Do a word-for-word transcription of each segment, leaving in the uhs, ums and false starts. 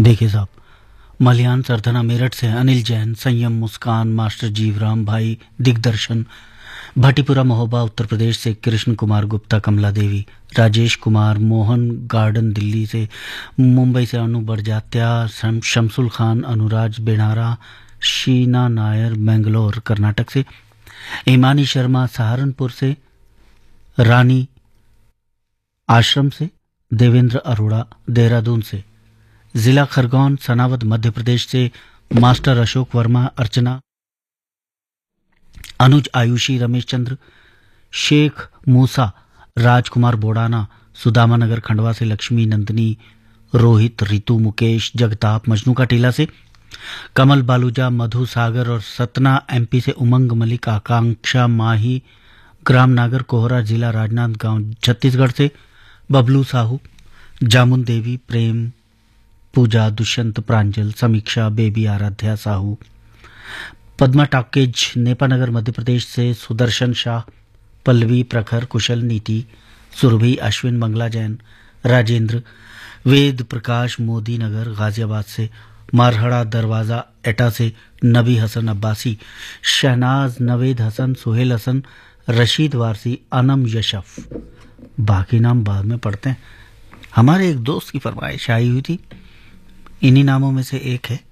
देखिए साहब, मलियान सरथना मेरठ से अनिल जैन, संयम मुस्कान, मास्टर जीवराम भाई, दिग्दर्शन भाटीपुरा महोबा उत्तर प्रदेश से कृष्ण कुमार गुप्ता, कमला देवी, राजेश कुमार मोहन गार्डन दिल्ली से, मुंबई से अनु बड़जात्या, शम, शमसुल खान, अनुराज बेनारा, शीना नायर बेंगलोर कर्नाटक से, ईमानी शर्मा सहारनपुर से, रानी आश्रम से, देवेंद्र अरोड़ा देहरादून से, जिला खरगोन सनावद मध्य प्रदेश से, मास्टर अशोक वर्मा, अर्चना, अनुज आयुषी, रमेश चंद्र, शेख मूसा, राजकुमार बोडाना, सुदामा नगर खंडवा से, लक्ष्मी नंदनी, रोहित, रितु, मुकेश, जगताप, मजनू का टीला से, कमल बालूजा, मधु सागर और सतना एमपी से, उमंग मलिक, आकांक्षा माही, ग्राम नागर कोहरा, जिला राजनांदगांव छत्तीसगढ़ से, बबलू साहू, जामुन देवी, प्रेम, पूजा, दुष्यंत, प्रांजल, समीक्षा, बेबी, आराध्या साहू, पद्मा टाकेज, नेपानगर मध्य प्रदेश से, सुदर्शन शाह, पल्लवी, प्रखर, कुशल, नीति, सुरभि, अश्विन, मंगला जैन, राजेंद्र, वेद प्रकाश, मोदी नगर गाजियाबाद से, मारहड़ा दरवाजा एटा से, नबी हसन अब्बासी, शहनाज, नवेद हसन, सुहेल हसन, रशीद वारसी, अनम यशफ। बाकी नाम बाद में पढ़ते हैं। हमारे एक दोस्त की फरमाइश आई हुई थी, इन्हीं नामों में से एक है,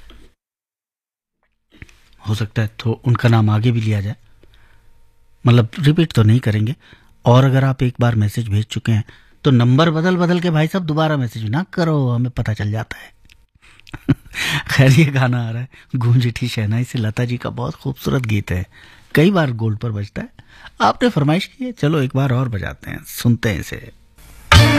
हो सकता है तो उनका नाम आगे भी लिया जाए, मतलब रिपीट तो नहीं करेंगे। और अगर आप एक बार मैसेज भेज चुके हैं तो नंबर बदल बदल के भाई साहब दोबारा मैसेज ना करो, हमें पता चल जाता है। खैर, ये गाना आ रहा है गूंज उठी शहनाई से, लता जी का बहुत खूबसूरत गीत है, कई बार गोल्ड पर बजता है। आपने फरमाइश की है, चलो एक बार और बजाते हैं, सुनते हैं इसे।